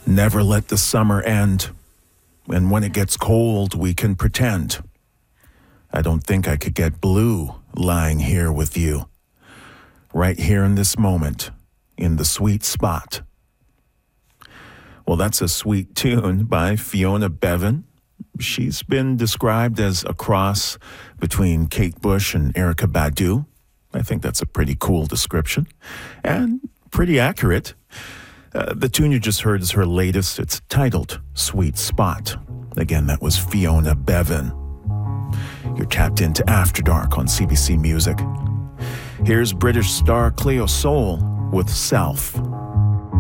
Never let the summer end. And when it gets cold, we can pretend. I don't think I could get blue lying here with you. Right here in this moment, in the sweet spot. Well, that's a sweet tune by Fiona Bevan. She's been described as a cross between Kate Bush and Erykah Badu. I think that's a pretty cool description and pretty accurate. The tune you just heard is her latest. It's titled Sweet Spot. Again, that was Fiona Bevan. You're tapped into After Dark on CBC Music. Here's British star Cleo Sol with Self.